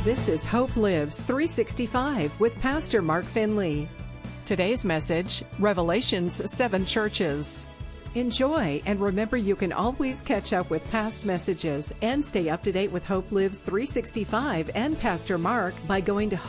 This is Hope Lives 365 with Pastor Mark Finley. Today's message, Revelation's 7 churches. Enjoy, and remember you can always catch up with past messages and stay up to date with Hope Lives 365 and Pastor Mark by going to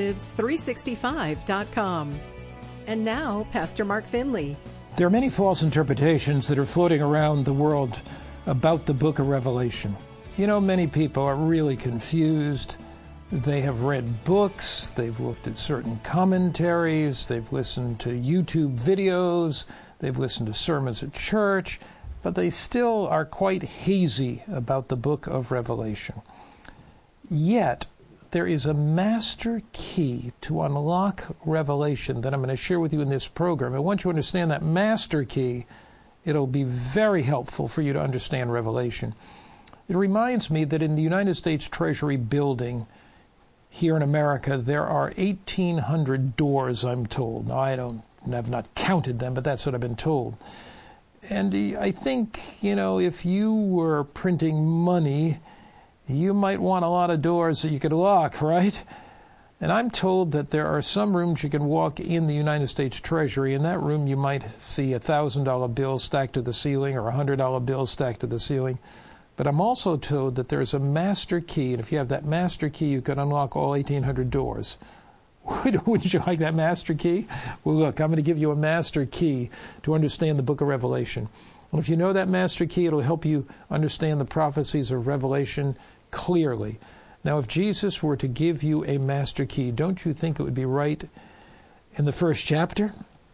hopelives365.com. And now, Pastor Mark Finley. There are many false interpretations that are floating around the world about the book of Revelation. You know, many people are really confused. They have read books, they've looked at certain commentaries, they've listened to YouTube videos, they've listened to sermons at church, but they still are quite hazy about the book of Revelation. Yet, there is a master key to unlock Revelation that I'm going to share with you in this program. And once you understand that master key, it'll be very helpful for you to understand Revelation. It reminds me that in the United States Treasury building here in America, there are 1,800 doors, I'm told. Now, I've not counted them, but that's what I've been told. And I think, if you were printing money, you might want a lot of doors that you could lock, right? And I'm told that there are some rooms you can walk in the United States Treasury. In that room, you might see a $1,000 bill stacked to the ceiling or a $100 bill stacked to the ceiling. But I'm also told that there's a master key, and if you have that master key, you can unlock all 1,800 doors. Wouldn't you like that master key? Well, look, I'm going to give you a master key to understand the book of Revelation. And if you know that master key, it'll help you understand the prophecies of Revelation clearly. Now, if Jesus were to give you a master key, don't you think it would be right in the first chapter?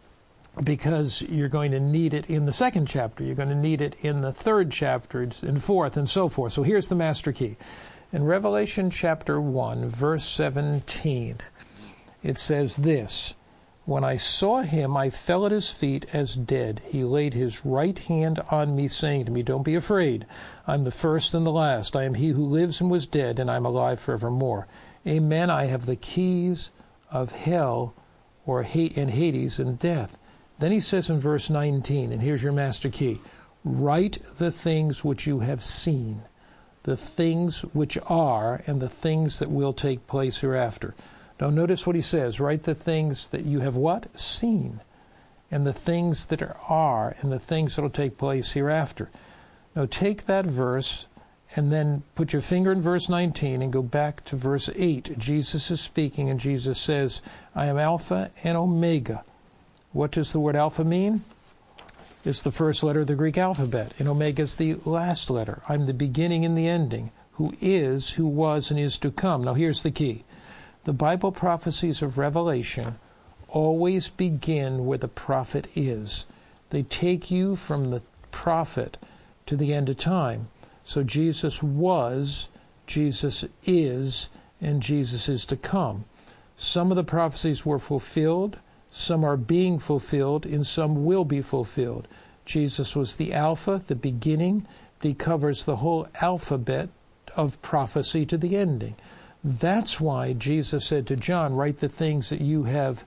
Because you're going to need it in the second chapter. You're going to need it in the third chapter, in fourth, and so forth. So here's the master key. In Revelation chapter 1, verse 17, it says this, "When I saw him, I fell at his feet as dead. He laid his right hand on me, saying to me, 'Don't be afraid. I'm the first and the last. I am he who lives and was dead, and I'm alive forevermore. Amen. I have the keys of hell and Hades and death.'" Then he says in verse 19, and here's your master key, "Write the things which you have seen, the things which are, and the things that will take place hereafter." Now notice what he says, write the things that you have what? Seen, and the things that are, and the things that will take place hereafter. Now take that verse, and then put your finger in verse 19 and go back to verse 8. Jesus is speaking, and Jesus says, "I am Alpha and Omega." What does the word alpha mean? It's the first letter of the Greek alphabet, and omega is the last letter. I'm the beginning and the ending, who is, who was, and is to come. Now here's the key. The Bible prophecies of Revelation always begin where the prophet is. They take you from the prophet to the end of time. So Jesus was, Jesus is, and Jesus is to come. Some of the prophecies were fulfilled. Some are being fulfilled, and some will be fulfilled. Jesus was the Alpha, the beginning. He covers the whole alphabet of prophecy to the ending. That's why Jesus said to John, write the things that you have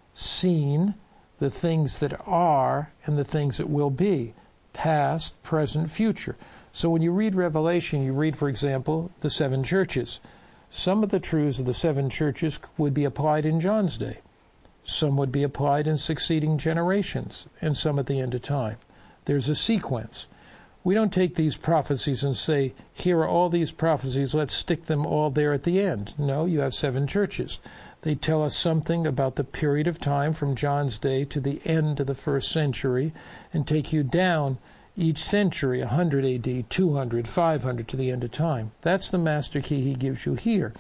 seen, the things that are, and the things that will be, past, present, future. So when you read Revelation, you read, for example, the 7 churches. Some of the truths of the 7 churches would be applied in John's day. Some would be applied in succeeding generations, and some at the end of time. There's a sequence. We don't take these prophecies and say, here are all these prophecies, let's stick them all there at the end. No, you have 7 churches. They tell us something about the period of time from John's day to the end of the 1st century, and take you down each century, 100 AD, 200, 500, to the end of time. That's the master key he gives you here.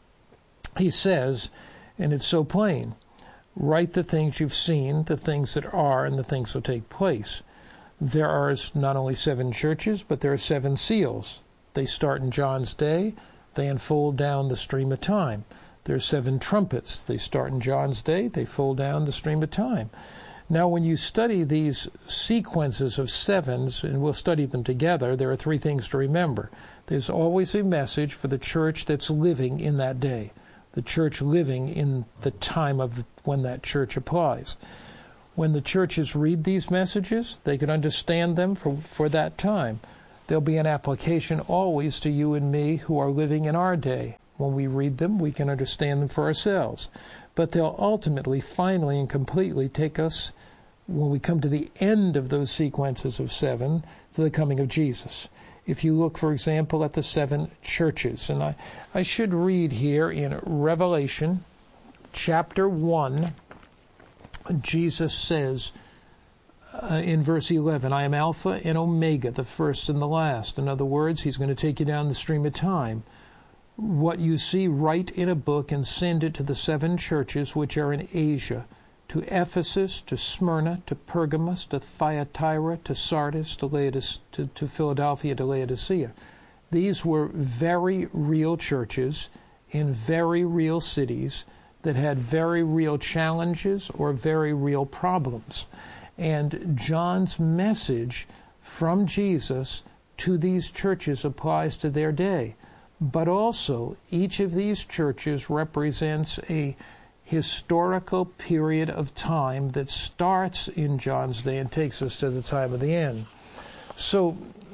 He says, and it's so plain, write the things you've seen, the things that are, and the things that will take place. There are not only 7 churches, but there are 7 seals. They start in John's day. They unfold down the stream of time. There are 7 trumpets. They start in John's day. They fold down the stream of time. Now, when you study these sequences of 7s, and we'll study them together, there are 3 things to remember. There's always a message for the church that's living in that day, the church living in the time of when that church applies. When the churches read these messages, they can understand them for that time. There'll be an application always to you and me who are living in our day. When we read them, we can understand them for ourselves. But they'll ultimately, finally, and completely take us, when we come to the end of those sequences of 7, to the coming of Jesus. If you look, for example, at the 7 churches, and I should read here in Revelation chapter 1, Jesus says in verse 11, I am Alpha and Omega, the first and the last. In other words, he's going to take you down the stream of time. What you see, write in a book and send it to the 7 churches which are in Asia, to Ephesus, to Smyrna, to Pergamos, to Thyatira, to Sardis, to Philadelphia, to Laodicea. These were very real churches in very real cities that had very real challenges or very real problems. And John's message from Jesus to these churches applies to their day. But also, each of these churches represents a historical period of time that starts in John's day and takes us to the time of the end. So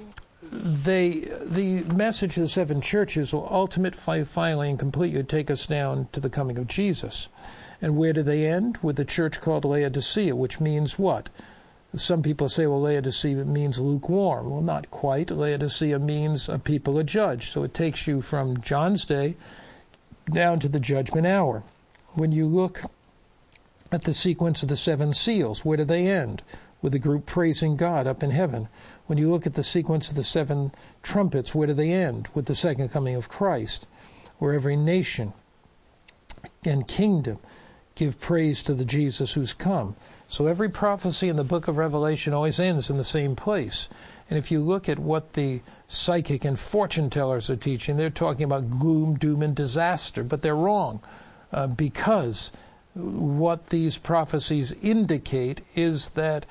the message of the 7 churches will ultimately, finally, and completely take us down to the coming of Jesus. And where do they end? With the church called Laodicea, which means what? Some people say, well, Laodicea means lukewarm. Well, not quite. Laodicea means a people adjudged. So it takes you from John's day down to the judgment hour. When you look at the sequence of the 7 seals, where do they end? With the group praising God up in heaven. When you look at the sequence of the 7 trumpets, where do they end? With the second coming of Christ, where every nation and kingdom give praise to the Jesus who's come. So every prophecy in the book of Revelation always ends in the same place. And if you look at what the psychic and fortune tellers are teaching, they're talking about gloom, doom, and disaster, but they're wrong. Because what these prophecies indicate is that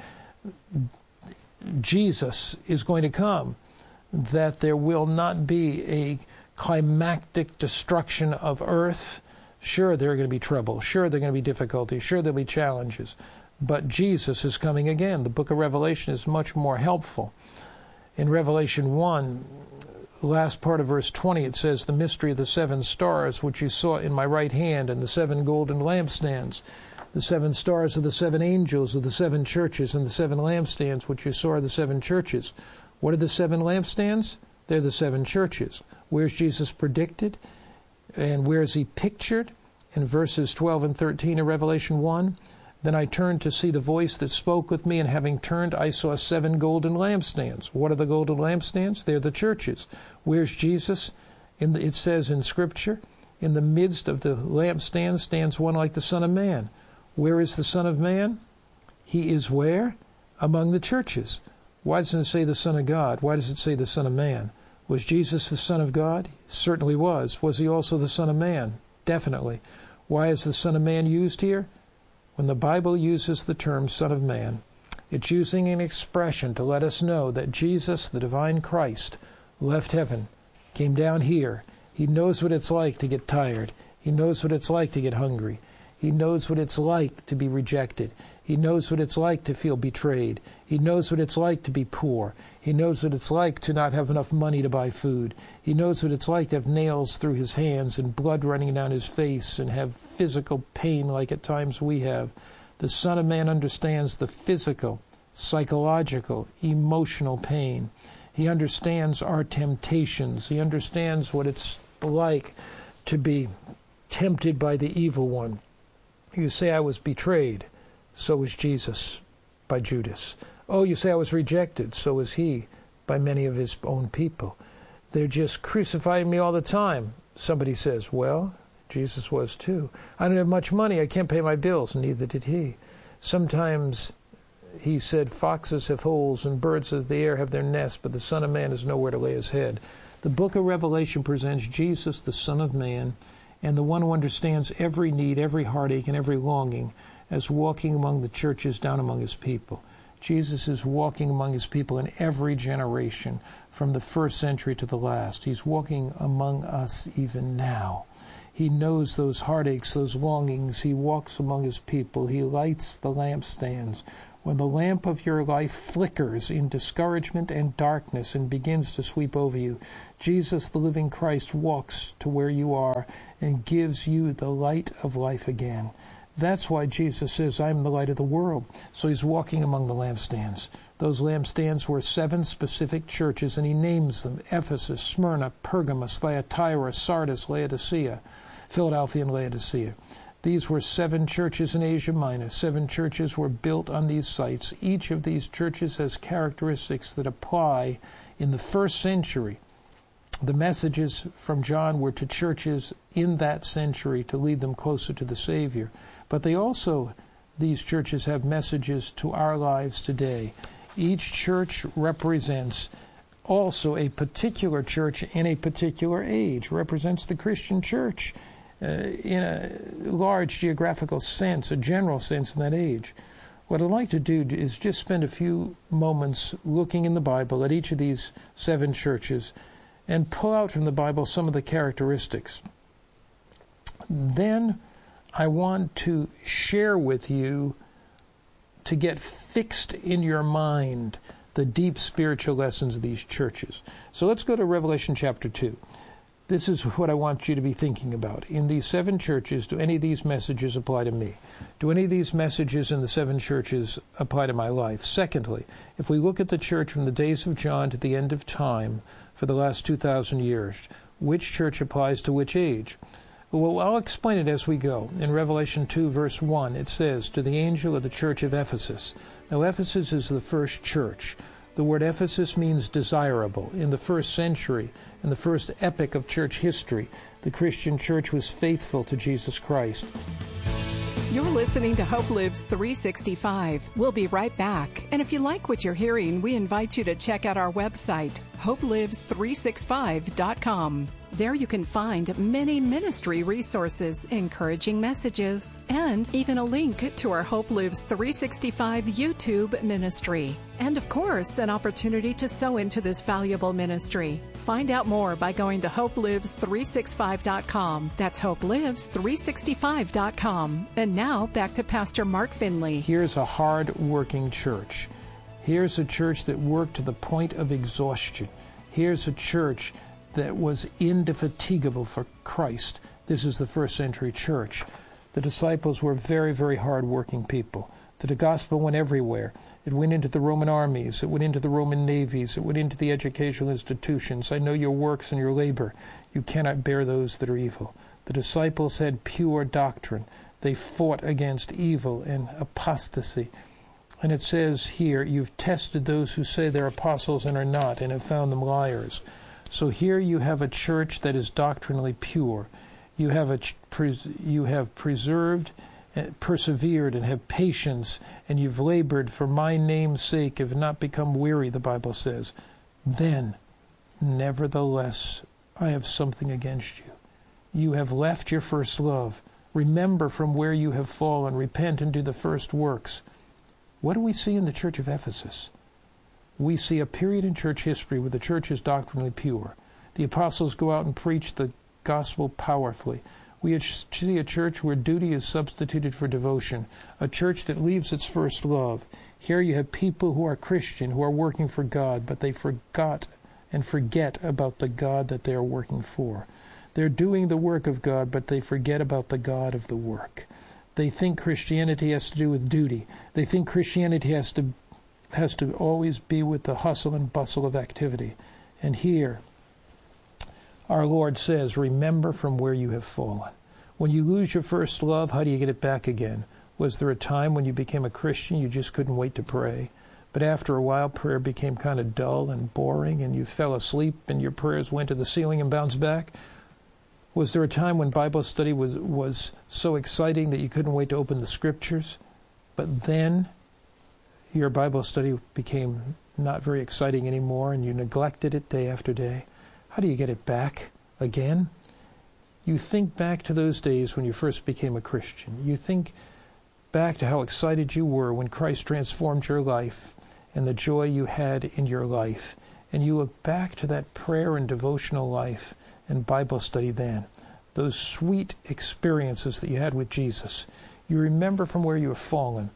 Jesus is going to come, that there will not be a climactic destruction of earth. Sure, there are going to be trouble. Sure, there are going to be difficulties. Sure, there'll be challenges. But Jesus is coming again. The book of Revelation is much more helpful. In Revelation 1, last part of verse 20, it says, the mystery of the 7 stars, which you saw in my right hand, and the 7 golden lampstands, the 7 stars of the 7 angels of the 7 churches, and the 7 lampstands, which you saw are the 7 churches. What are the 7 lampstands? They're the 7 churches. Where's Jesus predicted? And where is he pictured? In verses 12 and 13 of Revelation 1, then I turned to see the voice that spoke with me, and having turned, I saw 7 golden lampstands. What are the golden lampstands? They're the churches. Where's Jesus? It says in Scripture, in the midst of the lampstands stands one like the Son of Man. Where is the Son of Man? He is where? Among the churches. Why doesn't it say the Son of God? Why does it say the Son of Man? Was Jesus the Son of God? Certainly was. Was he also the Son of Man? Definitely. Why is the Son of Man used here? When the Bible uses the term Son of Man, it's using an expression to let us know that Jesus, the divine Christ, left heaven, came down here. He knows what it's like to get tired. He knows what it's like to get hungry. He knows what it's like to be rejected. He knows what it's like to feel betrayed. He knows what it's like to be poor. He knows what it's like to not have enough money to buy food. He knows what it's like to have nails through his hands and blood running down his face and have physical pain like at times we have. The Son of Man understands the physical, psychological, emotional pain. He understands our temptations. He understands what it's like to be tempted by the evil one. You say, I was betrayed. So was Jesus by Judas. Oh, you say I was rejected. So was he by many of his own people. They're just crucifying me all the time. Somebody says, well, Jesus was too. I don't have much money. I can't pay my bills. Neither did he. Sometimes he said, foxes have holes and birds of the air have their nests, but the Son of Man has nowhere to lay his head. The book of Revelation presents Jesus, the Son of Man, and the one who understands every need, every heartache, and every longing, as walking among the churches down among his people. Jesus is walking among his people in every generation, from the first century to the last. He's walking among us even now. He knows those heartaches, those longings. He walks among his people. He lights the lampstands When the lamp of your life flickers in discouragement and darkness and begins to sweep over you, Jesus, the living Christ, walks to where you are and gives you the light of life again. That's why Jesus says, I'm the light of the world. So he's walking among the lampstands. Those lampstands were 7 specific churches, and he names them: Ephesus, Smyrna, Pergamos, Thyatira, Sardis, Laodicea, Philadelphia, and Laodicea. These were 7 churches in Asia Minor. 7 churches were built on these sites. Each of these churches has characteristics that apply in the first century. The messages from John were to churches in that century to lead them closer to the Savior. But these churches have messages to our lives today. Each church represents also a particular church in a particular age, represents the Christian church in a large geographical sense, a general sense in that age. What I'd like to do is just spend a few moments looking in the Bible at each of these 7 churches and pull out from the Bible some of the characteristics. Then I want to share with you, to get fixed in your mind, the deep spiritual lessons of these churches. So let's go to Revelation chapter 2. This is what I want you to be thinking about. In these 7 churches, do any of these messages apply to me? Do any of these messages in the 7 churches apply to my life? Secondly, if we look at the church from the days of John to the end of time for the last 2,000 years, which church applies to which age? Well, I'll explain it as we go. In Revelation 2, verse 1, it says, to the angel of the church of Ephesus. Now, Ephesus is the first church. The word Ephesus means desirable. In the first century, in the first epoch of church history, the Christian church was faithful to Jesus Christ. You're listening to Hope Lives 365. We'll be right back. And if you like what you're hearing, we invite you to check out our website, hopelives365.com. There you can find many ministry resources, encouraging messages, and even a link to our Hope Lives 365 YouTube ministry. And of course, an opportunity to sow into this valuable ministry. Find out more by going to hopelives365.com. That's hopelives365.com. And now back to Pastor Mark Finley. Here's a hard-working church. Here's a church that worked to the point of exhaustion. Here's a church that was indefatigable for Christ. This is the first century church. The disciples were very, very hard-working people. The gospel went everywhere. It went into the Roman armies. It went into the Roman navies. It went into the educational institutions. I know your works and your labor. You cannot bear those that are evil. The disciples had pure doctrine. They fought against evil and apostasy. And it says here, you've tested those who say they're apostles and are not, and have found them liars. So here you have a church that is doctrinally pure. You have preserved, persevered, and have patience, and you've labored for my name's sake, have not become weary, the Bible says. Then, nevertheless, I have something against you. You have left your first love. Remember from where you have fallen. Repent and do the first works. What do we see in the church of Ephesus? We see a period in church history where the church is doctrinally pure. The apostles go out and preach the gospel powerfully. We see a church where duty is substituted for devotion, a church that leaves its first love. Here you have people who are Christian, who are working for God, but they forget about the God that they are working for. They're doing the work of God, but they forget about the God of the work. They think Christianity has to do with duty. They think Christianity has to always be with the hustle and bustle of activity. And here, our Lord says, remember from where you have fallen. When you lose your first love, how do you get it back again? Was there a time when you became a Christian you just couldn't wait to pray? But after a while, prayer became kind of dull and boring, and you fell asleep, and your prayers went to the ceiling and bounced back? Was there a time when Bible study was so exciting that you couldn't wait to open the Scriptures? But then your Bible study became not very exciting anymore, and you neglected it day after day. How do you get it back again? You think back to those days when you first became a Christian. You think back to how excited you were when Christ transformed your life and the joy you had in your life. And you look back to that prayer and devotional life and Bible study then, those sweet experiences that you had with Jesus. You remember from where you have fallen.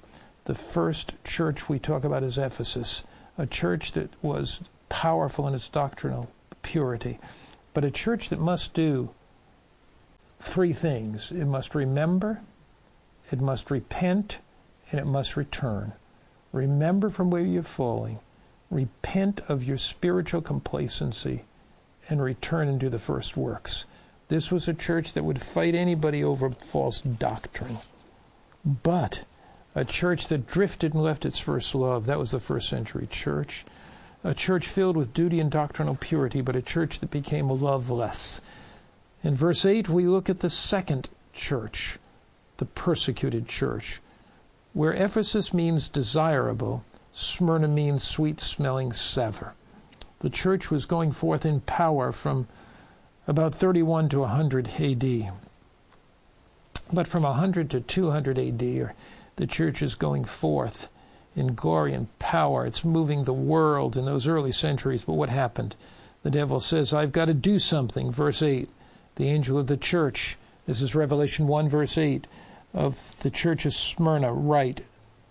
The first church we talk about is Ephesus, a church that was powerful in its doctrinal purity, but a church that must do three things. It must remember, it must repent, and it must return. Remember from where you're falling, repent of your spiritual complacency, and return and do the first works. This was a church that would fight anybody over false doctrine. But a church that drifted and left its first love, that was the first century church. A church filled with duty and doctrinal purity, but a church that became loveless. In verse 8, we look at the second church, the persecuted church. Where Ephesus means desirable, Smyrna means sweet-smelling savour. The church was going forth in power from about 31 to 100 A.D. But from 100 to 200 A.D., the church is going forth in glory and power. It's moving the world in those early centuries. But what happened? The devil says, I've got to do something. Verse 8, the angel of the church, this is Revelation 1, verse 8, of the church of Smyrna, write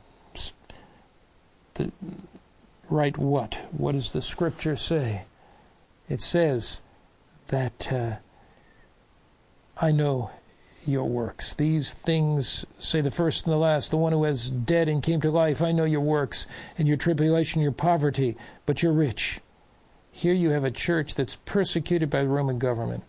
what? What does the scripture say? It says that I know your works. These things, say the first and the last, the one who was dead and came to life. I know your works and your tribulation, your poverty, but you're rich. Here you have a church that's persecuted by the Roman government.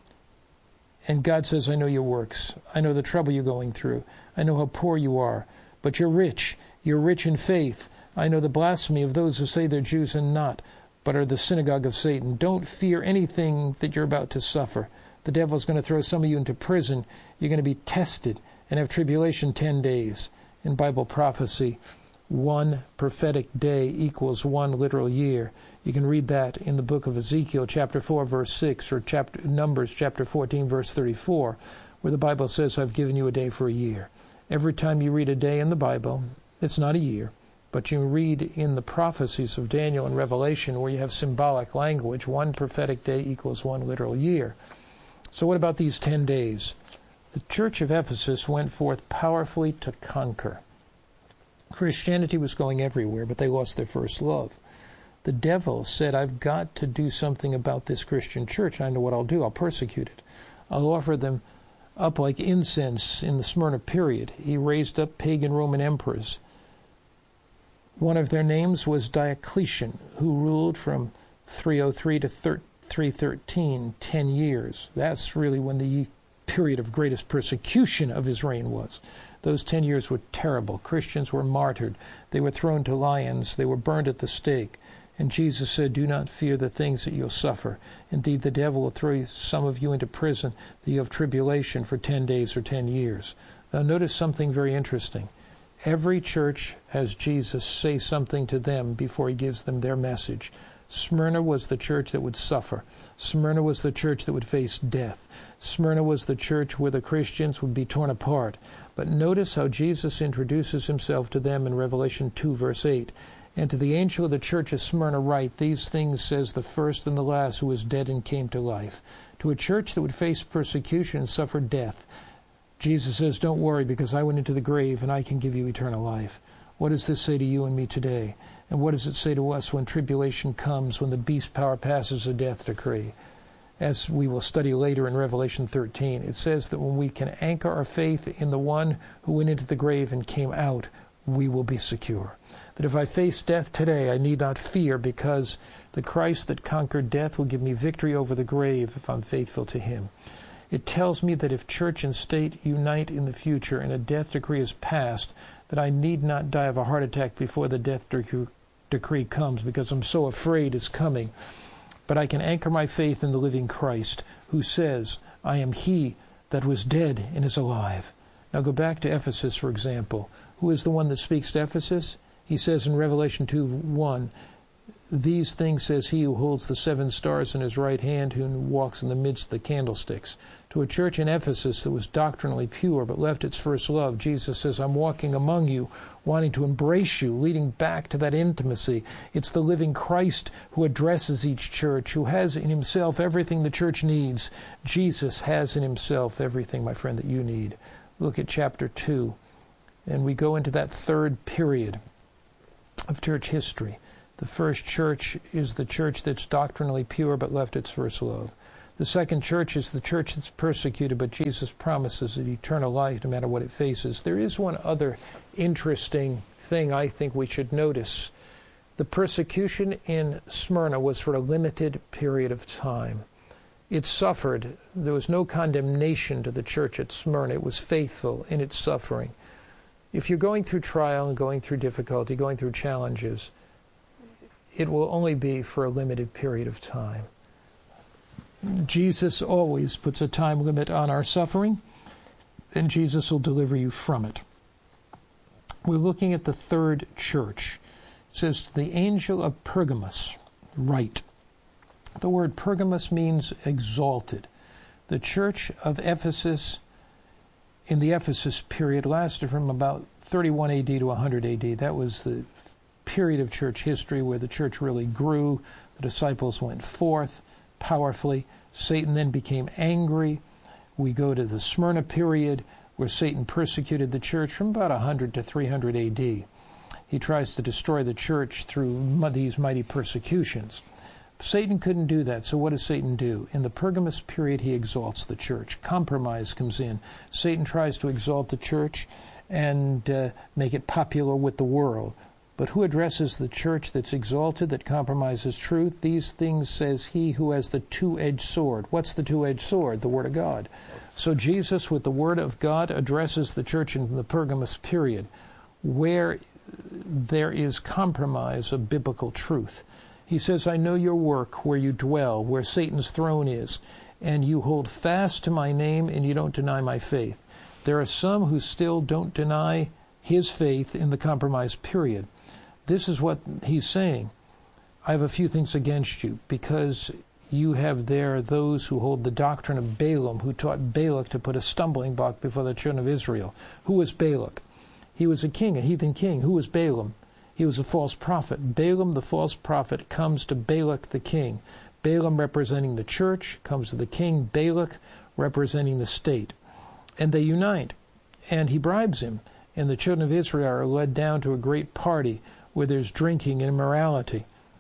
And God says, I know your works. I know the trouble you're going through. I know how poor you are. But you're rich. You're rich in faith. I know the blasphemy of those who say they're Jews and not, but are the synagogue of Satan. Don't fear anything that you're about to suffer. The devil's going to throw some of you into prison. You're going to be tested and have tribulation 10 days. In Bible prophecy, 1 prophetic day equals 1 literal year. You can read that in the book of Ezekiel, chapter 4, verse 6, or Numbers, chapter 14, verse 34, where the Bible says, I've given you a day for a year. Every time you read a day in the Bible, it's not a year, but you read in the prophecies of Daniel and Revelation where you have symbolic language, 1 prophetic day equals 1 literal year. So what about these 10 days? The church of Ephesus went forth powerfully to conquer. Christianity was going everywhere, but they lost their first love. The devil said, I've got to do something about this Christian church. I know what I'll do. I'll persecute it. I'll offer them up like incense in the Smyrna period. He raised up pagan Roman emperors. One of their names was Diocletian, who ruled from 303 to 313, 10 years. That's really when the period of greatest persecution of his reign was. Those 10 years were terrible. Christians were martyred. They were thrown to lions. They were burned at the stake. And Jesus said, do not fear the things that you'll suffer. Indeed, the devil will throw some of you into prison that you have tribulation for 10 days or 10 years. Now notice something very interesting. Every church has Jesus say something to them before he gives them their message. Smyrna was the church that would suffer. Smyrna was the church that would face death. Smyrna was the church where the Christians would be torn apart. But notice how Jesus introduces himself to them in Revelation 2, verse 8. And to the angel of the church of Smyrna write, these things says the first and the last who was dead and came to life. To a church that would face persecution and suffer death, Jesus says, don't worry, because I went into the grave and I can give you eternal life. What does this say to you and me today? And what does it say to us when tribulation comes, when the beast power passes a death decree? As we will study later in Revelation 13, it says that when we can anchor our faith in the one who went into the grave and came out, we will be secure. That if I face death today, I need not fear, because the Christ that conquered death will give me victory over the grave if I'm faithful to him. It tells me that if church and state unite in the future and a death decree is passed, that I need not die of a heart attack before the death decree comes, because I'm so afraid it's coming. But I can anchor my faith in the living Christ, who says, I am he that was dead and is alive. Now go back to Ephesus, for example. Who is the one that speaks to Ephesus? He says in Revelation 2:1, these things says he who holds the 7 stars in his right hand, who walks in the midst of the candlesticks. To a church in Ephesus that was doctrinally pure but left its first love, Jesus says, I'm walking among you, wanting to embrace you, leading back to that intimacy. It's the living Christ who addresses each church, who has in himself everything the church needs. Jesus has in himself everything, my friend, that you need. Look at chapter 2. And we go into that third period of church history. The first church is the church that's doctrinally pure but left its first love. The second church is the church that's persecuted, but Jesus promises it eternal life no matter what it faces. There is one other interesting thing I think we should notice. The persecution in Smyrna was for a limited period of time. It suffered. There was no condemnation to the church at Smyrna. It was faithful in its suffering. If you're going through trial and going through difficulty, going through challenges, it will only be for a limited period of time. Jesus always puts a time limit on our suffering, and Jesus will deliver you from it. We're looking at the third church. It says, to the angel of Pergamos, write. The word Pergamos means exalted. The church of Ephesus in the Ephesus period lasted from about 31 AD to 100 AD. That was the period of church history where the church really grew. The disciples went forth powerfully. Satan then became angry. We go to the Smyrna period where Satan persecuted the church from about 100 to 300 AD. He tries to destroy the church through these mighty persecutions. Satan couldn't do that, so what does Satan do? In the Pergamos period, he exalts the church. Compromise comes in. Satan tries to exalt the church and make it popular with the world. But who addresses the church that's exalted, that compromises truth? These things says he who has the two-edged sword. What's the two-edged sword? The Word of God. So Jesus, with the Word of God, addresses the church in the Pergamos period, where there is compromise of biblical truth. He says, I know your work, where you dwell, where Satan's throne is, and you hold fast to my name, and you don't deny my faith. There are some who still don't deny his faith in the compromise period. This is what he's saying. I have a few things against you, because you have there those who hold the doctrine of Balaam, who taught Balak to put a stumbling block before the children of Israel. Who was Balak? He was a king, a heathen king. Who was Balaam? He was a false prophet. Balaam, the false prophet, comes to Balak, the king. Balaam, representing the church, comes to the king. Balak, representing the state. And they unite. And he bribes him. And the children of Israel are led down to a great party where there's drinking and immorality.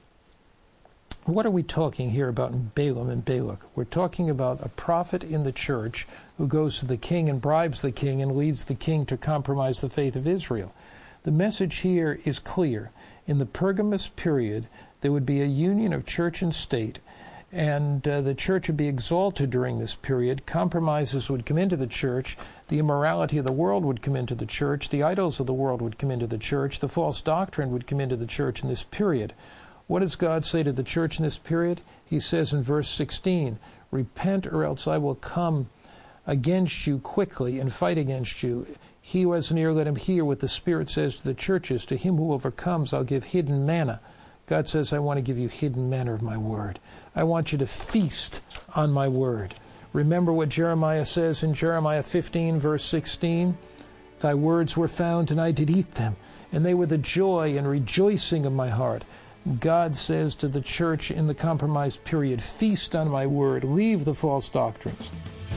What are we talking here about in Balaam and Balak? We're talking about a prophet in the church who goes to the king and bribes the king and leads the king to compromise the faith of Israel. The message here is clear. In the Pergamos period, there would be a union of church and state, and the church would be exalted during this period. Compromises would come into the church. The immorality of the world would come into the church. The idols of the world would come into the church. The false doctrine would come into the church in this period. What does God say to the church in this period? He says in verse 16, repent or else I will come against you quickly and fight against you. He who has an ear, let him hear what the Spirit says to the churches. To him who overcomes, I'll give hidden manna. God says, I want to give you hidden manna of my word. I want you to feast on my word. Remember what Jeremiah says in Jeremiah 15, verse 16? Thy words were found, and I did eat them, and they were the joy and rejoicing of my heart. God says to the church in the compromised period, feast on my word, leave the false doctrines.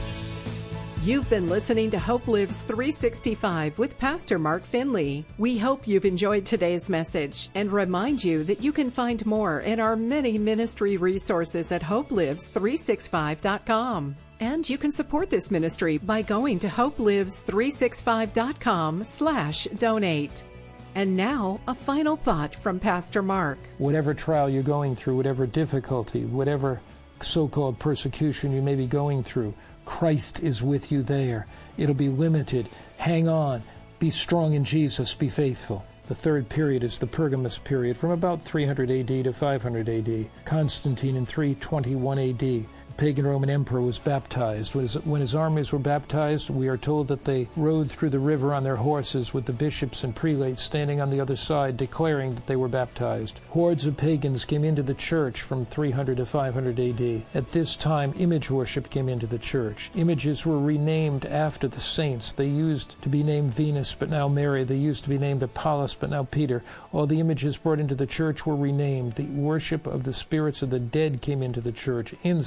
You've been listening to Hope Lives 365 with Pastor Mark Finley. We hope you've enjoyed today's message and remind you that you can find more in our many ministry resources at hopelives365.com. And you can support this ministry by going to hopelives365.com/donate. And now, a final thought from Pastor Mark. Whatever trial you're going through, whatever difficulty, whatever so-called persecution you may be going through, Christ is with you there. It'll be limited. Hang on. Be strong in Jesus. Be faithful. The third period is the Pergamos period from about 300 AD to 500 AD. Constantine in 321 AD. The pagan Roman emperor was baptized. When his armies were baptized, we are told that they rode through the river on their horses with the bishops and prelates standing on the other side declaring that they were baptized. Hordes of pagans came into the church from 300 to 500 AD. At this time, image worship came into the church. Images were renamed after the saints. They used to be named Venus, but now Mary. They used to be named Apollos, but now Peter. All the images brought into the church were renamed. The worship of the spirits of the dead came into the church. Incense and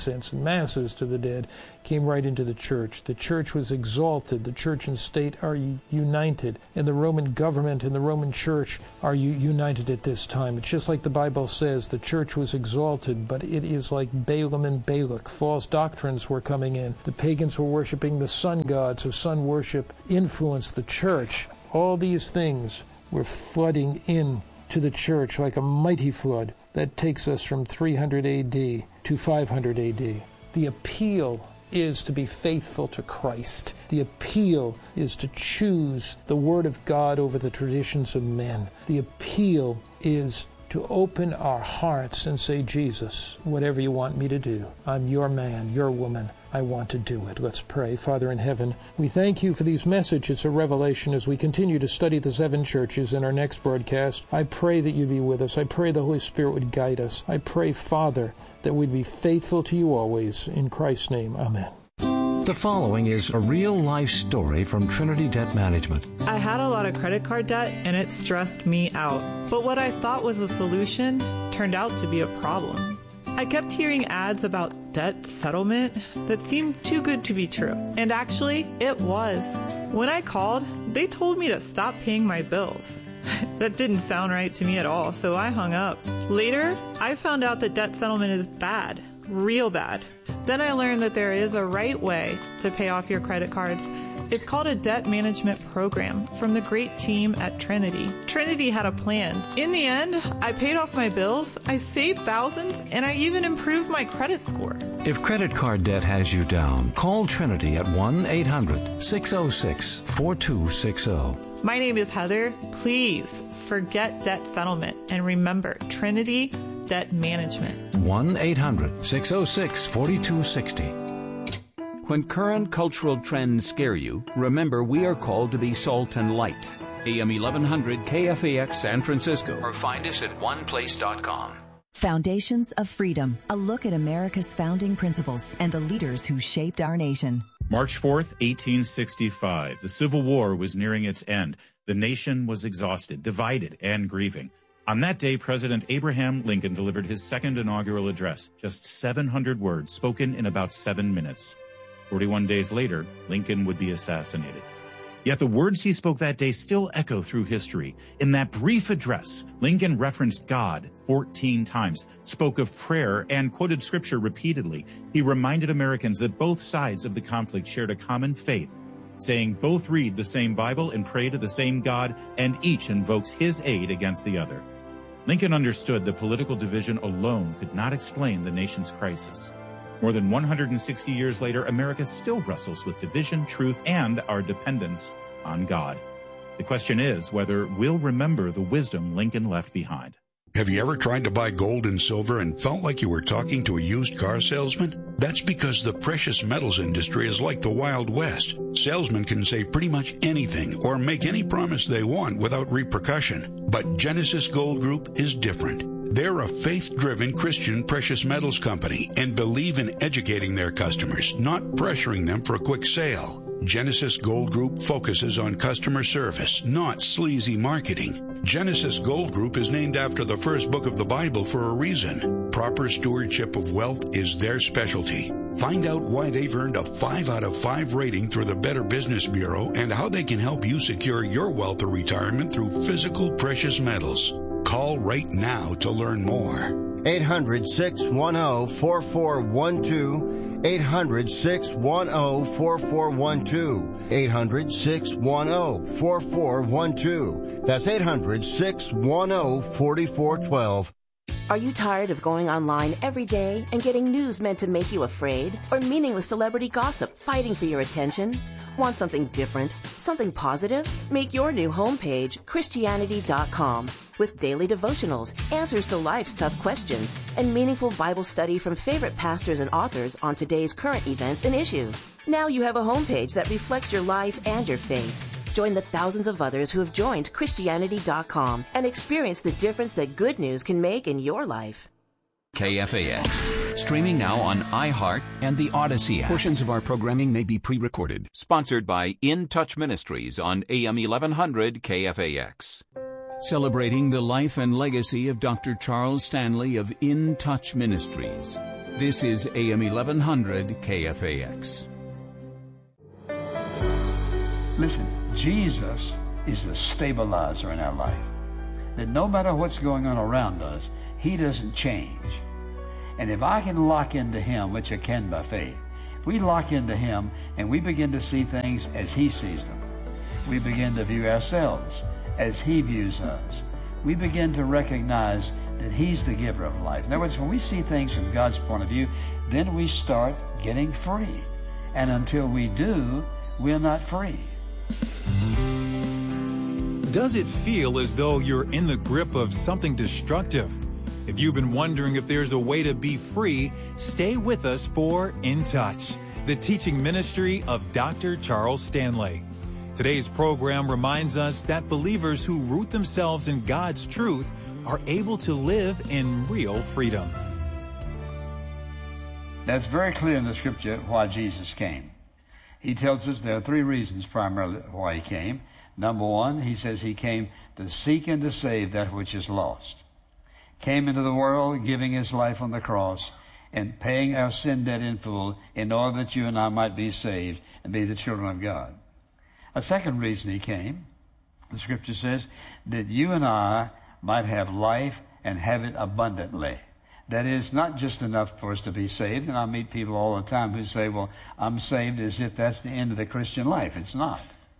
masses to the dead, came right into the church. The church was exalted. The church and state are united. And the Roman government and the Roman church are united at this time. It's just like the Bible says, the church was exalted, but it is like Balaam and Balak. False doctrines were coming in. The pagans were worshiping the sun god, so sun worship influenced the church. All these things were flooding in to the church like a mighty flood. That takes us from 300 A.D. to 500 A.D. The appeal is to be faithful to Christ. The appeal is to choose the Word of God over the traditions of men. The appeal is to open our hearts and say, Jesus, whatever you want me to do, I'm your man, your woman. I want to do it. Let's pray. Father in heaven, we thank you for these messages of revelation as we continue to study the seven churches in our next broadcast. I pray that you'd be with us. I pray the Holy Spirit would guide us. I pray, Father, that we'd be faithful to you always. In Christ's name, amen. The following is a real-life story from Trinity Debt Management. I had a lot of credit card debt, and it stressed me out. But what I thought was a solution turned out to be a problem. I kept hearing ads about debt settlement that seemed too good to be true. And actually, it was. When I called, they told me to stop paying my bills. That didn't sound right to me at all, so I hung up. Later, I found out that debt settlement is bad. Real bad. Then I learned that there is a right way to pay off your credit cards. It's called a debt management program from the great team at Trinity. Trinity had a plan. In the end, I paid off my bills, I saved thousands, and I even improved my credit score. If credit card debt has you down, call Trinity at 1-800-606-4260. My name is Heather. Please forget debt settlement and remember Trinity Debt Management. 1-800-606-4260. When current cultural trends scare you, remember we are called to be salt and light. AM 1100 KFAX San Francisco, or find us at oneplace.com. Foundations of Freedom, a look at America's founding principles and the leaders who shaped our nation. March 4th, 1865. The Civil War was nearing its end. The nation was exhausted, divided, and grieving. On that day, President Abraham Lincoln delivered his second inaugural address, just 700 words spoken in about 7 minutes. 41 days later, Lincoln would be assassinated. Yet the words he spoke that day still echo through history. In that brief address, Lincoln referenced God 14 times, spoke of prayer, and quoted scripture repeatedly. He reminded Americans that both sides of the conflict shared a common faith, saying both read the same Bible and pray to the same God, and each invokes his aid against the other. Lincoln understood that political division alone could not explain the nation's crisis. More than 160 years later, America still wrestles with division, truth, and our dependence on God. The question is whether we'll remember the wisdom Lincoln left behind. Have you ever tried to buy gold and silver and felt like you were talking to a used car salesman? That's because the precious metals industry is like the Wild West. Salesmen can say pretty much anything or make any promise they want without repercussion. But Genesis Gold Group is different. They're a faith-driven Christian precious metals company and believe in educating their customers, not pressuring them for a quick sale. Genesis Gold Group focuses on customer service, not sleazy marketing. Genesis Gold Group is named after the first book of the Bible for a reason. Proper stewardship of wealth is their specialty. Find out why they've earned a 5 out of 5 rating through the Better Business Bureau and how they can help you secure your wealth or retirement through physical precious metals. Call right now to learn more. 800-610-4412. 800-610-4412. 800-610-4412. That's 800-610-4412. Are you tired of going online every day and getting news meant to make you afraid? Or meaningless celebrity gossip fighting for your attention? Want something different? Something positive? Make your new homepage Christianity.com with daily devotionals, answers to life's tough questions, and meaningful Bible study from favorite pastors and authors on today's current events and issues. Now you have a homepage that reflects your life and your faith. Join the thousands of others who have joined Christianity.com and experience the difference that good news can make in your life. KFAX, streaming now on iHeart and the Odyssey app. Portions of our programming may be pre-recorded. Sponsored by In Touch Ministries on AM 1100 KFAX. Celebrating the life and legacy of Dr. Charles Stanley of In Touch Ministries. This is AM 1100 KFAX. Listen, Jesus is the stabilizer in our life. That no matter what's going on around us, He doesn't change. And if I can lock into Him, which I can by faith, we lock into Him and we begin to see things as He sees them. We begin to view ourselves as He views us. We begin to recognize that He's the giver of life. In other words, when we see things from God's point of view, then we start getting free. And until we do, we're not free. Does it feel as though you're in the grip of something destructive? If you've been wondering if there's a way to be free, stay with us for In Touch, the teaching ministry of Dr. Charles Stanley. Today's program reminds us that believers who root themselves in God's truth are able to live in real freedom. That's very clear in the Scripture why Jesus came. He tells us there are three reasons primarily why He came. Number one, He says He came to seek and to save that which is lost. Came into the world giving His life on the cross and paying our sin debt in full in order that you and I might be saved and be the children of God. A second reason He came, the Scripture says, that you and I might have life and have it abundantly. That is, not just enough for us to be saved. And I meet people all the time who say, well, I'm saved, as if that's the end of the Christian life. It's not.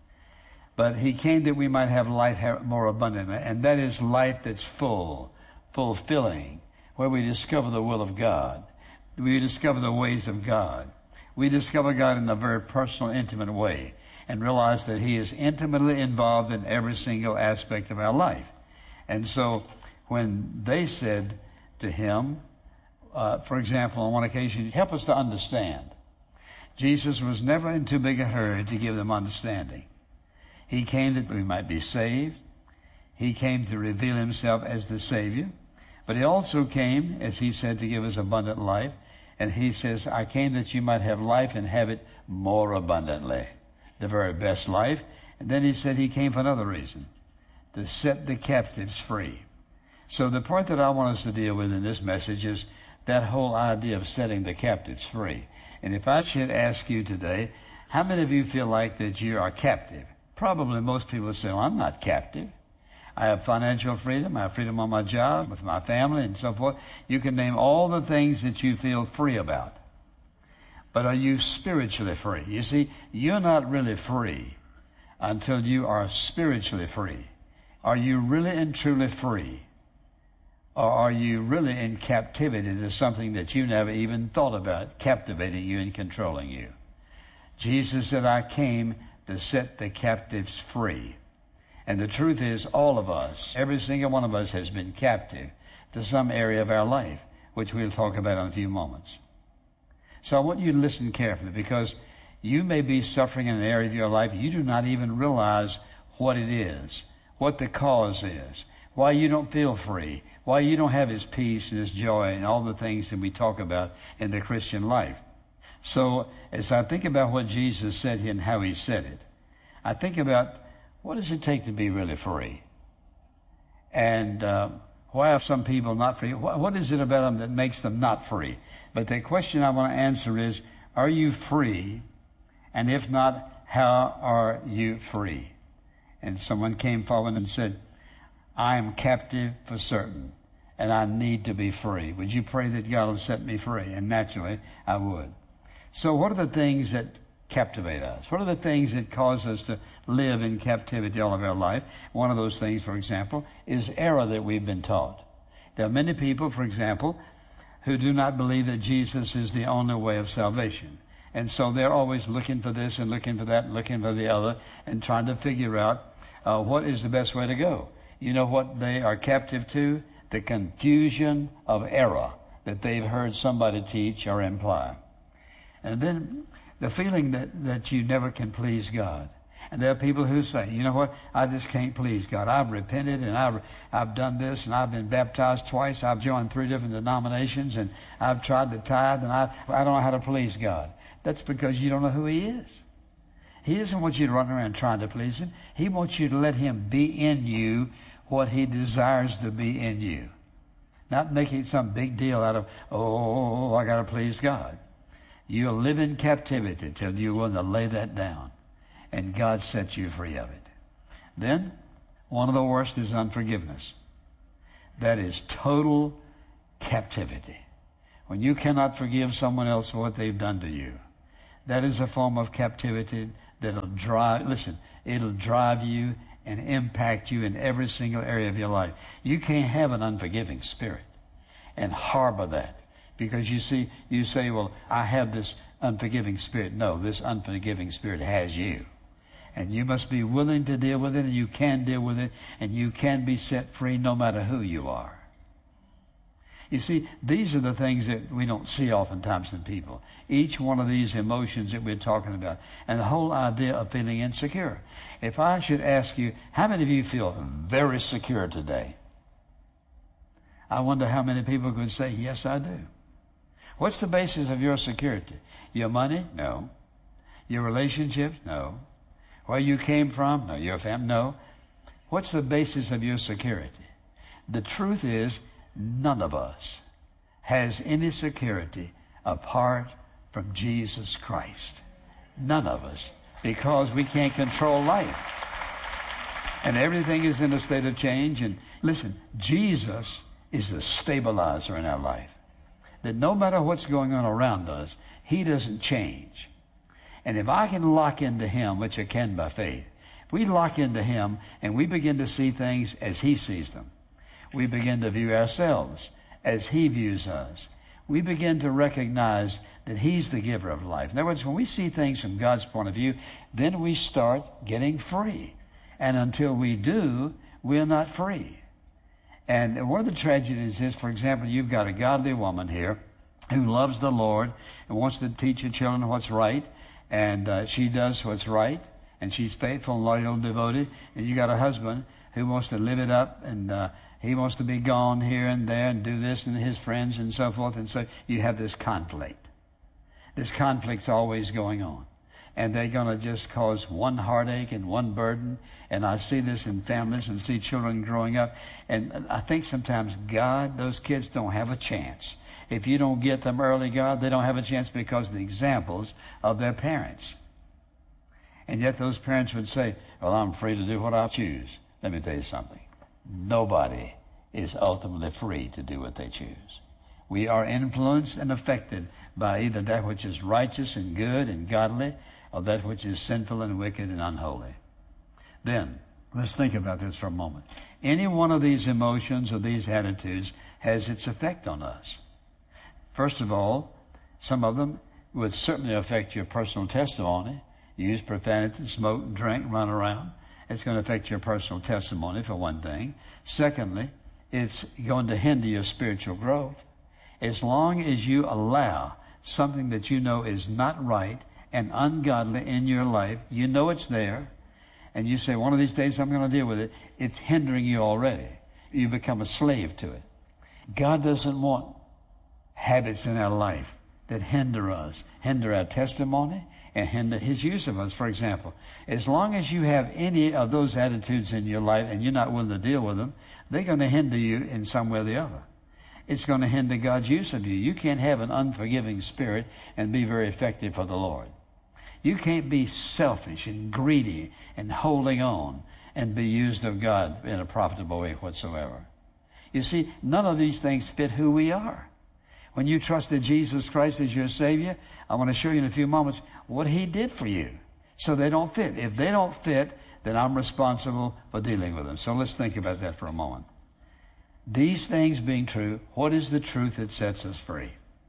But He came that we might have life more abundantly. And that is life that's full, fulfilling, where we discover the will of God. We discover the ways of God. We discover God in a very personal, intimate way and realize that He is intimately involved in every single aspect of our life. And so when they said to Him, for example, on one occasion, help us to understand. Jesus was never in too big a hurry to give them understanding. He came that we might be saved. He came to reveal Himself as the Savior. But He also came, as He said, to give us abundant life. And He says, I came that you might have life and have it more abundantly. The very best life. And then He said He came for another reason, to set the captives free. So the part that I want us to deal with in this message is that whole idea of setting the captives free. And if I should ask you today, how many of you feel like that you are captive? Probably most people would say, well, I'm not captive. I have financial freedom. I have freedom on my job, with my family, and so forth. You can name all the things that you feel free about. But are you spiritually free? You see, you're not really free until you are spiritually free. Are you really and truly free? Or are you really in captivity to something that you never even thought about captivating you and controlling you? Jesus said, I came to set the captives free. And the truth is, all of us, every single one of us has been captive to some area of our life, which we'll talk about in a few moments. So I want you to listen carefully, because you may be suffering in an area of your life you do not even realize what it is, what the cause is, why you don't feel free, why you don't have His peace and His joy and all the things that we talk about in the Christian life. So as I think about what Jesus said here and how He said it, I think about, what does it take to be really free? And why are some people not free? What is it about them that makes them not free? But the question I want to answer is, are you free? And if not, how are you free? And someone came forward and said, I am captive for certain, and I need to be free. Would you pray that God will set me free? And naturally, I would. So what are the things that captivate us? What are the things that cause us to live in captivity all of our life? One of those things, for example, is error that we've been taught. There are many people, for example, who do not believe that Jesus is the only way of salvation. And so they're always looking for this and looking for that and looking for the other and trying to figure out what is the best way to go. You know what they are captive to? The confusion of error that they've heard somebody teach or imply. And then the feeling that you never can please God. And there are people who say, you know what, I just can't please God. I've repented and I've done this and I've been baptized twice. I've joined 3 different denominations and I've tried to tithe and I don't know how to please God. That's because you don't know who He is. He doesn't want you to run around trying to please Him. He wants you to let Him be in you what He desires to be in you. Not making some big deal out of, oh, I got to please God. You'll live in captivity till you're willing to lay that down, and God sets you free of it. Then, one of the worst is unforgiveness. That is total captivity. When you cannot forgive someone else for what they've done to you, that is a form of captivity that'll it'll drive you and impact you in every single area of your life. You can't have an unforgiving spirit and harbor that. Because you say, well, I have this unforgiving spirit. No, this unforgiving spirit has you. And you must be willing to deal with it, and you can deal with it, and you can be set free no matter who you are. You see, these are the things that we don't see oftentimes in people. Each one of these emotions that we're talking about, and the whole idea of feeling insecure. If I should ask you, how many of you feel very secure today? I wonder how many people could say, yes, I do. What's the basis of your security? Your money? No. Your relationships? No. Where you came from? No. Your family? No. What's the basis of your security? The truth is, none of us has any security apart from Jesus Christ. None of us. Because we can't control life. And everything is in a state of change. And listen, Jesus is the stabilizer in our life. That no matter what's going on around us, He doesn't change. And if I can lock into Him, which I can by faith, if we lock into Him and we begin to see things as He sees them, we begin to view ourselves as He views us. We begin to recognize that He's the giver of life. In other words, when we see things from God's point of view, then we start getting free. And until we do, we're not free. And one of the tragedies is, for example, you've got a godly woman here who loves the Lord and wants to teach her children what's right, and she does what's right, and she's faithful, loyal, devoted, and you got a husband who wants to live it up, and he wants to be gone here and there and do this, and his friends and so forth, and so you have this conflict. This conflict's always going on. And they're going to just cause one heartache and one burden. And I see this in families and see children growing up. And I think sometimes, God, those kids don't have a chance. If you don't get them early, God, they don't have a chance because of the examples of their parents. And yet those parents would say, well, I'm free to do what I choose. Let me tell you something. Nobody is ultimately free to do what they choose. We are influenced and affected by either that which is righteous and good and godly, or that which is sinful and wicked and unholy. Then, let's think about this for a moment. Any one of these emotions or these attitudes has its effect on us. First of all, some of them would certainly affect your personal testimony. You use profanity, smoke, drink, run around. It's going to affect your personal testimony, for one thing. Secondly, it's going to hinder your spiritual growth. As long as you allow something that you know is not right and ungodly in your life, you know it's there, and you say, one of these days I'm going to deal with it, it's hindering you already. You become a slave to it. God doesn't want habits in our life that hinder us, hinder our testimony, and hinder His use of us. For example, as long as you have any of those attitudes in your life and you're not willing to deal with them, they're going to hinder you in some way or the other. It's going to hinder God's use of you. You can't have an unforgiving spirit and be very effective for the Lord. You can't be selfish and greedy and holding on and be used of God in a profitable way whatsoever. You see, none of these things fit who we are. When you trusted Jesus Christ as your Savior, I want to show you in a few moments what He did for you. So they don't fit. If they don't fit, then I'm responsible for dealing with them. So let's think about that for a moment. These things being true, what is the truth that sets us free?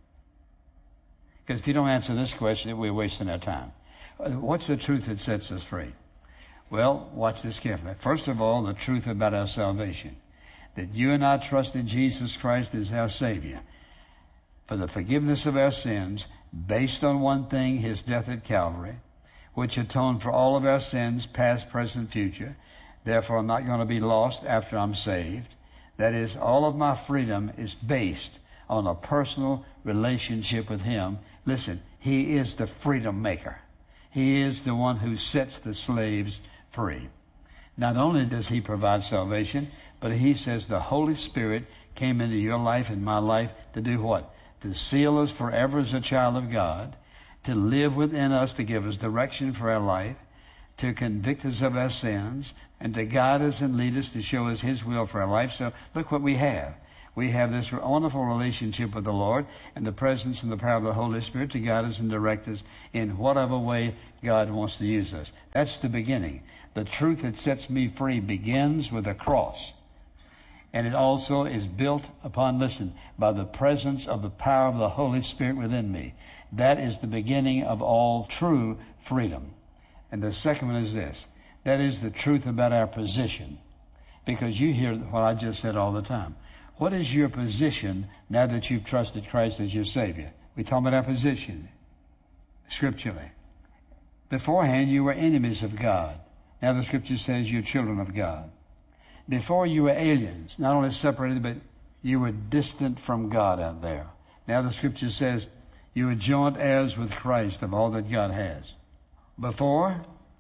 Because if you don't answer this question, we're wasting our time. What's the truth that sets us free? Well, watch this carefully. First of all, the truth about our salvation. That you and I trust in Jesus Christ as our Savior for the forgiveness of our sins based on one thing, His death at Calvary, which atoned for all of our sins, past, present, future. Therefore, I'm not going to be lost after I'm saved. That is, all of my freedom is based on a personal relationship with Him. Listen, He is the freedom maker. He is the one who sets the slaves free. Not only does he provide salvation, but he says the Holy Spirit came into your life and my life to do what? To seal us forever as a child of God, to live within us, to give us direction for our life, to convict us of our sins, and to guide us and lead us, to show us his will for our life. So look what we have. We have this wonderful relationship with the Lord and the presence and the power of the Holy Spirit to guide us and direct us in whatever way God wants to use us. That's the beginning. The truth that sets me free begins with a cross. And it also is built upon, listen, by the presence of the power of the Holy Spirit within me. That is the beginning of all true freedom. And the second one is this. That is the truth about our position. Because you hear what I just said all the time. What is your position now that you've trusted Christ as your Savior? We talk about our position scripturally. Beforehand, you were enemies of God. Now the Scripture says you're children of God. Before, you were aliens, not only separated, but you were distant from God out there. Now the Scripture says you were joint heirs with Christ of all that God has. Before,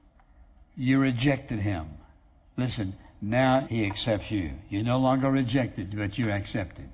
you rejected him. Listen, now he accepts you. You're no longer rejected, but you're accepted.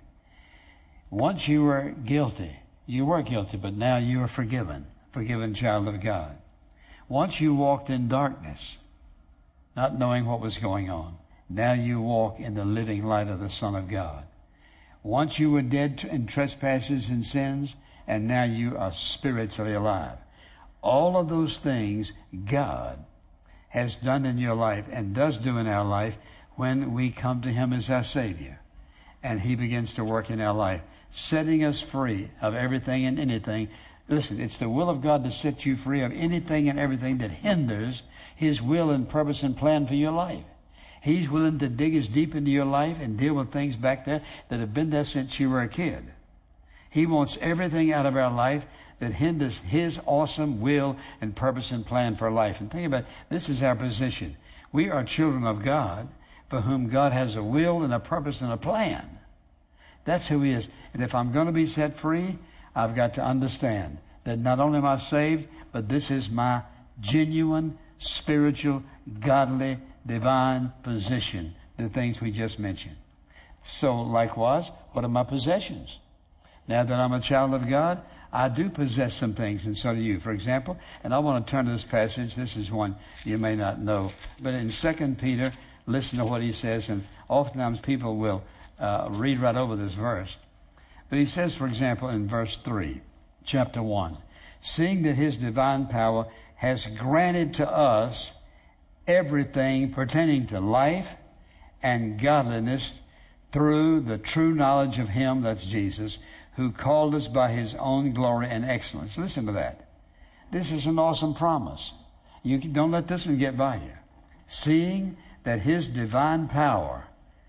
Once you were guilty, but now you are forgiven child of God. Once you walked in darkness, not knowing what was going on. Now you walk in the living light of the Son of God. Once you were dead in trespasses and sins, and now you are spiritually alive. All of those things God has done in your life and does do in our life when we come to him as our Savior. And he begins to work in our life, setting us free of everything and anything. Listen, it's the will of God to set you free of anything and everything that hinders his will and purpose and plan for your life. He's willing to dig as deep into your life and deal with things back there that have been there since you were a kid. He wants everything out of our life that hinders his awesome will and purpose and plan for life. And think about it, this is our position. We are children of God for whom God has a will and a purpose and a plan. That's who he is. And if I'm going to be set free, I've got to understand that not only am I saved, but this is my genuine, spiritual, godly, divine position, the things we just mentioned. So likewise, what are my possessions? Now that I'm a child of God, I do possess some things, and so do you. For example, and I want to turn to this passage. This is one you may not know. But in 2 Peter, listen to what he says, and oftentimes people will read right over this verse. But he says, for example, in verse 3, chapter 1, seeing that his divine power has granted to us everything pertaining to life and godliness through the true knowledge of him, that's Jesus, who called us by his own glory and excellence. Listen to that. This is an awesome promise. You don't let this one get by you. Seeing that his divine power,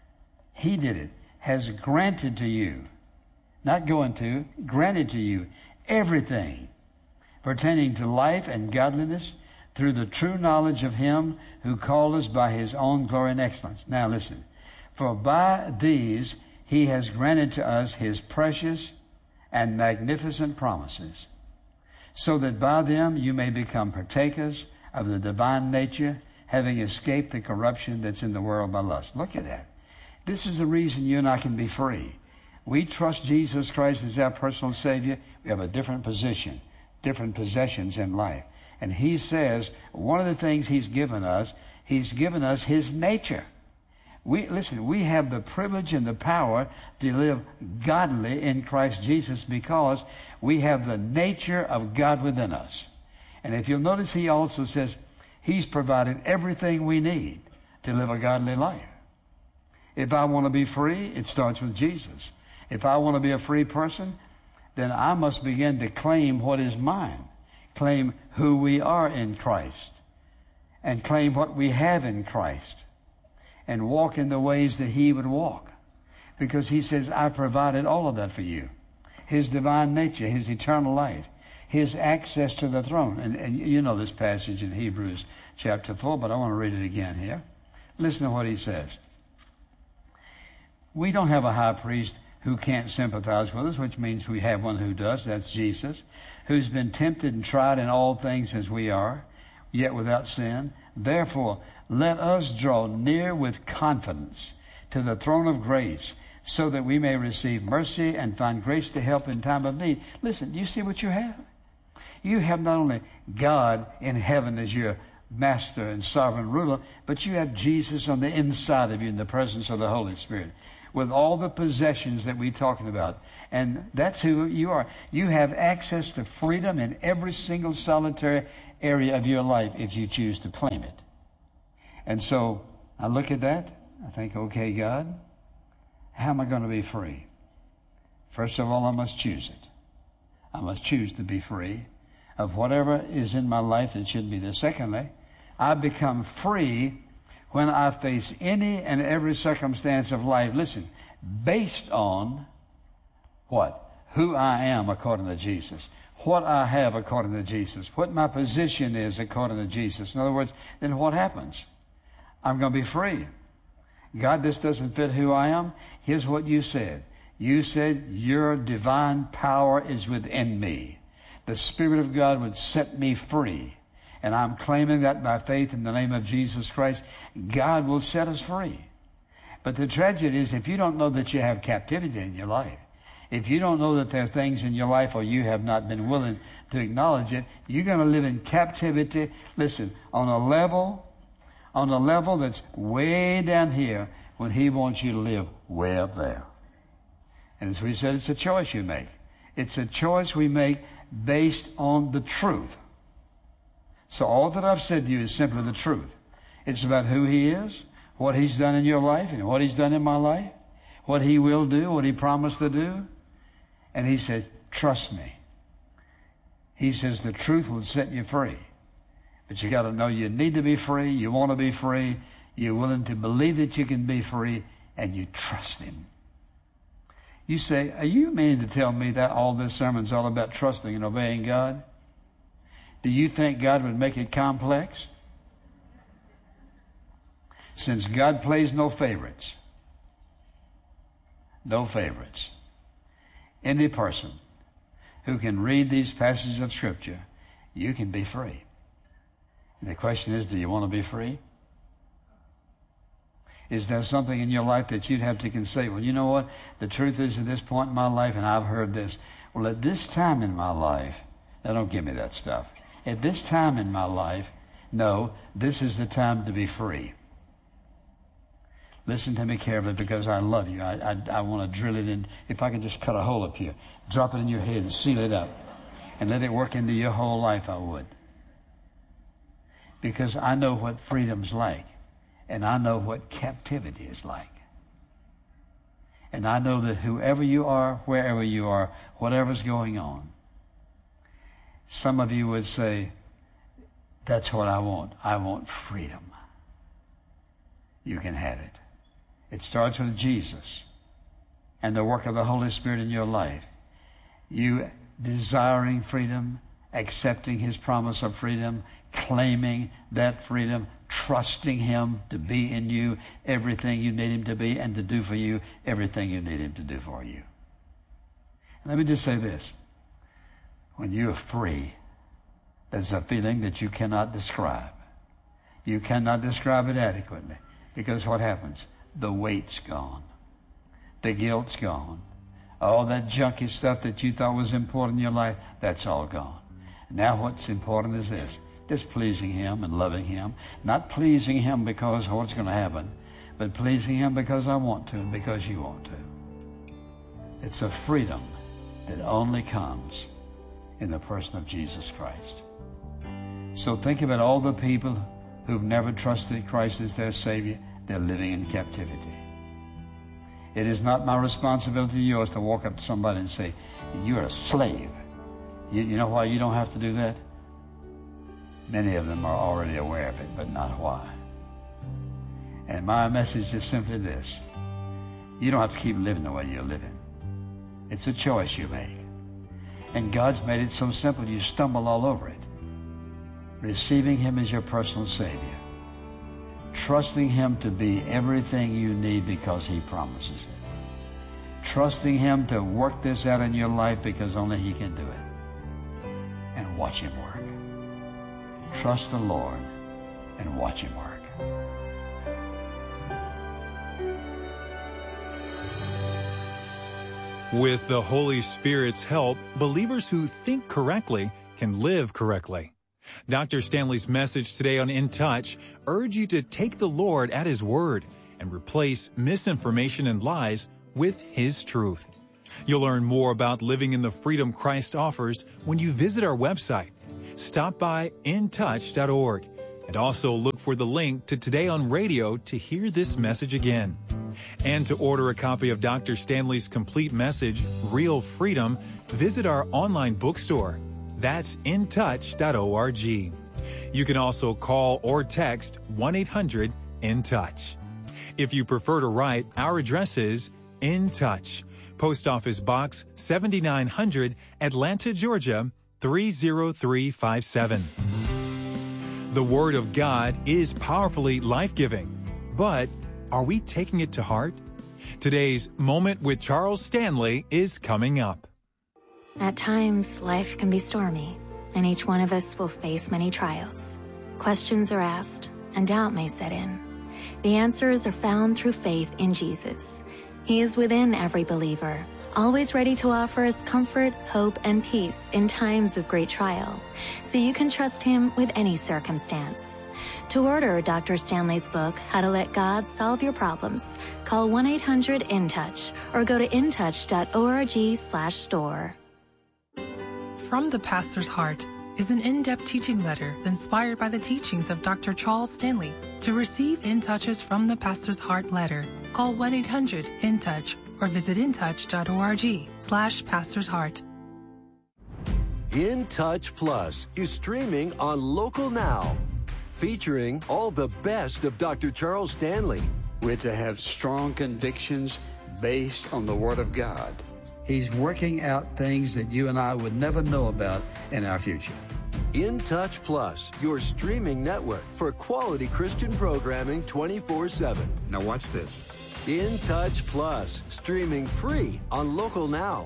he did it, has granted to you, not going to, granted to you everything pertaining to life and godliness through the true knowledge of him who called us by his own glory and excellence. Now listen. For by these he has granted to us his precious and magnificent promises, so that by them you may become partakers of the divine nature, having escaped the corruption that's in the world by lust. Look at that. This is the reason you and I can be free. We trust Jesus Christ as our personal Savior. We have a different position, different possessions in life. And he says one of the things he's given us his nature. We have the privilege and the power to live godly in Christ Jesus because we have the nature of God within us. And if you'll notice, he also says he's provided everything we need to live a godly life. If I want to be free, it starts with Jesus. If I want to be a free person, then I must begin to claim what is mine, claim who we are in Christ, and claim what we have in Christ, and walk in the ways that he would walk. Because he says, I've provided all of that for you. His divine nature, his eternal life, his access to the throne. And you know this passage in Hebrews chapter 4, but I want to read it again here. Listen to what he says. We don't have a high priest who can't sympathize with us, which means we have one who does. That's Jesus, who's been tempted and tried in all things as we are, yet without sin. Therefore, let us draw near with confidence to the throne of grace, so that we may receive mercy and find grace to help in time of need. Listen, do you see what you have? You have not only God in heaven as your master and sovereign ruler, but you have Jesus on the inside of you in the presence of the Holy Spirit, with all the possessions that we're talking about. And that's who you are. You have access to freedom in every single solitary area of your life if you choose to claim it. And so I look at that, I think, okay, God, how am I going to be free? First of all, I must choose it. I must choose to be free of whatever is in my life that should be there. Secondly, I become free when I face any and every circumstance of life, listen, based on what? Who I am according to Jesus. What I have according to Jesus. What my position is according to Jesus. In other words, then what happens? I'm going to be free. God, this doesn't fit who I am. Here's what you said. You said your divine power is within me. The Spirit of God would set me free. And I'm claiming that by faith in the name of Jesus Christ. God will set us free. But the tragedy is, if you don't know that you have captivity in your life, if you don't know that there are things in your life or you have not been willing to acknowledge it, you're going to live in captivity, listen, on a level that's way down here when He wants you to live way up there. And as we said, it's a choice you make. It's a choice we make based on the truth. So all that I've said to you is simply the truth. It's about who He is, what He's done in your life, and what He's done in my life, what He will do, what He promised to do. And He said, trust me. He says the truth will set you free. But you got to know you need to be free, you want to be free, you're willing to believe that you can be free, and you trust Him. You say, are you meaning to tell me that all this sermon's all about trusting and obeying God? Do you think God would make it complex? Since God plays no favorites, any person who can read these passages of Scripture, you can be free. And the question is, do you want to be free? Is there something in your life that you'd have to consider? Well, you know what? The truth is, at this point in my life, and I've heard this, well, at this time in my life, now don't give me that stuff. At this time in my life, no, this is the time to be free. Listen to me carefully, because I love you. I want to drill it in. If I can just cut a hole up here, drop it in your head and seal it up, and let it work into your whole life, I would. Because I know what freedom's like, and I know what captivity is like. And I know that whoever you are, wherever you are, whatever's going on, some of you would say, that's what I want. I want freedom. You can have it. It starts with Jesus and the work of the Holy Spirit in your life. You desiring freedom, accepting His promise of freedom, claiming that freedom, trusting Him to be in you everything you need Him to be, and to do for you everything you need Him to do for you. Let me just say this. When you're free, there's a feeling that you cannot describe. You cannot describe it adequately, because what happens? The weight's gone. The guilt's gone. All that junky stuff that you thought was important in your life, that's all gone. Now what's important is this. Just pleasing Him and loving Him. Not pleasing Him because of what's going to happen, but pleasing Him because I want to and because you want to. It's a freedom that only comes in the person of Jesus Christ. So think about all the people who've never trusted Christ as their Savior. They're living in captivity. It is not my responsibility or yours to walk up to somebody and say, you're a slave. You know why you don't have to do that? Many of them are already aware of it, but not why. And my message is simply this. You don't have to keep living the way you're living. It's a choice you make. And God's made it so simple you stumble all over it. Receiving Him as your personal Savior. Trusting Him to be everything you need because He promises it. Trusting Him to work this out in your life because only He can do it. And watch Him work. Trust the Lord and watch Him work. With the Holy Spirit's help, believers who think correctly can live correctly. Dr. Stanley's message today on In Touch urge you to take the Lord at His word and replace misinformation and lies with His truth. You'll learn more about living in the freedom Christ offers when you visit our website. Stop by intouch.org and also look for the link to Today on Radio to hear this message again. And to order a copy of Dr. Stanley's complete message, Real Freedom, visit our online bookstore. That's intouch.org. You can also call or text 1-800-IN-TOUCH. If you prefer to write, our address is In Touch, Post Office Box 7900, Atlanta, Georgia 30357. The Word of God is powerfully life-giving, but are we taking it to heart? Today's Moment with Charles Stanley is coming up. At times, life can be stormy, and each one of us will face many trials. Questions are asked, and doubt may set in. The answers are found through faith in Jesus. He is within every believer, always ready to offer us comfort, hope, and peace in times of great trial, so you can trust Him with any circumstance. To order Dr. Stanley's book, How to Let God Solve Your Problems, call 1-800-IN-TOUCH or go to intouch.org/store. From the Pastor's Heart is an in-depth teaching letter inspired by the teachings of Dr. Charles Stanley. To receive In Touch's From the Pastor's Heart letter, call 1-800-IN-TOUCH or visit intouch.org/Pastor's Heart. In Touch Plus is streaming on Local Now, featuring all the best of Dr. Charles Stanley. We're to have strong convictions based on the Word of God. He's working out things that you and I would never know about in our future. In Touch Plus, your streaming network for quality Christian programming 24/7. Now watch this. In Touch Plus, streaming free on Local Now.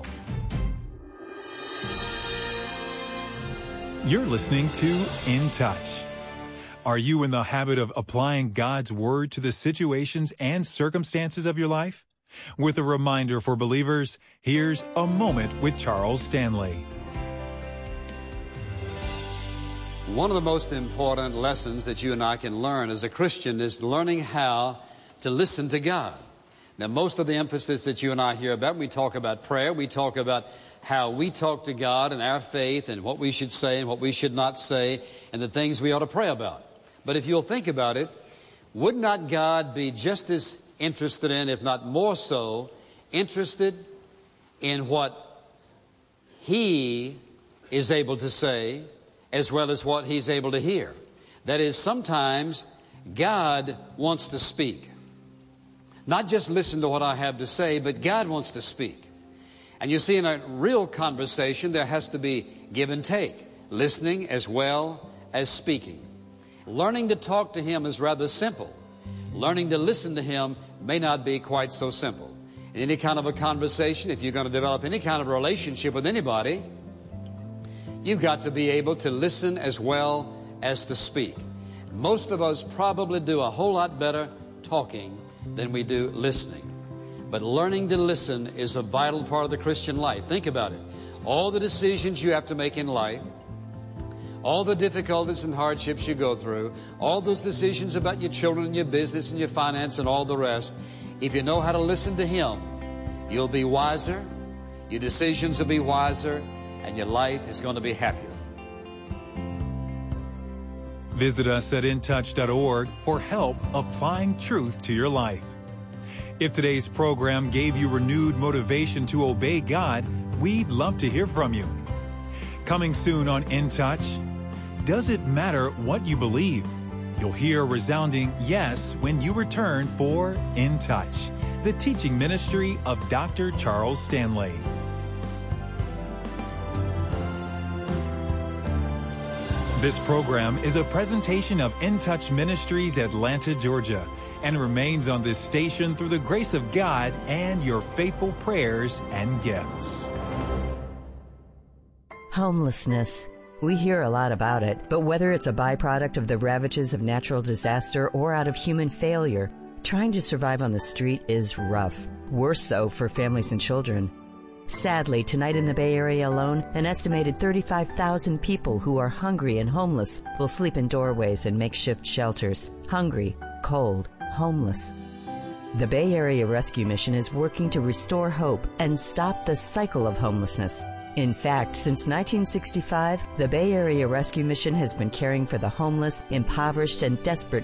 You're listening to In Touch. Are you in the habit of applying God's Word to the situations and circumstances of your life? With a reminder for believers, here's A Moment with Charles Stanley. One of the most important lessons that you and I can learn as a Christian is learning how to listen to God. Now, most of the emphasis that you and I hear about, we talk about prayer, we talk about how we talk to God and our faith and what we should say and what we should not say and the things we ought to pray about. But if you'll think about it, would not God be just as interested in, if not more so, interested in what He is able to say as well as what He's able to hear? That is, sometimes God wants to speak. Not just listen to what I have to say, but God wants to speak. And you see, in a real conversation, there has to be give and take, listening as well as speaking. Learning to talk to Him is rather simple. Learning to listen to Him may not be quite so simple. In any kind of a conversation, if you're going to develop any kind of a relationship with anybody, you've got to be able to listen as well as to speak. Most of us probably do a whole lot better talking than we do listening. But learning to listen is a vital part of the Christian life. Think about it. All the decisions you have to make in life, all the difficulties and hardships you go through, all those decisions about your children and your business and your finance and all the rest, if you know how to listen to Him, you'll be wiser, your decisions will be wiser, and your life is going to be happier. Visit us at intouch.org for help applying truth to your life. If today's program gave you renewed motivation to obey God, we'd love to hear from you. Coming soon on In Touch, does it matter what you believe? You'll hear a resounding yes when you return for In Touch, the teaching ministry of Dr. Charles Stanley. This program is a presentation of In Touch Ministries, Atlanta, Georgia, and remains on this station through the grace of God and your faithful prayers and gifts. Homelessness We hear a lot about it, but whether it's a byproduct of the ravages of natural disaster or out of human failure, trying to survive on the street is rough. Worse so for families and children. Sadly, tonight in the Bay Area alone, an estimated 35,000 people who are hungry and homeless will sleep in doorways and makeshift shelters. Hungry, cold, homeless. The Bay Area Rescue Mission is working to restore hope and stop the cycle of homelessness. In fact, since 1965, the Bay Area Rescue Mission has been caring for the homeless, impoverished, and desperate